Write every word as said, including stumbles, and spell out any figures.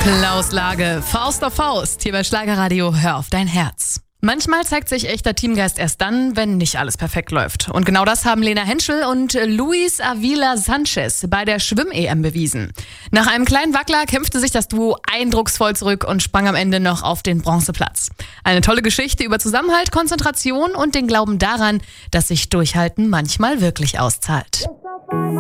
Klaus Lage, Faust auf Faust, hier bei Schlagerradio, hör auf dein Herz. Manchmal zeigt sich echter Teamgeist erst dann, wenn nicht alles perfekt läuft. Und genau das haben Lena Henschel und Luis Avila Sanchez bei der Schwimm-E M bewiesen. Nach einem kleinen Wackler kämpfte sich das Duo eindrucksvoll zurück und sprang am Ende noch auf den Bronzeplatz. Eine tolle Geschichte über Zusammenhalt, Konzentration und den Glauben daran, dass sich Durchhalten manchmal wirklich auszahlt.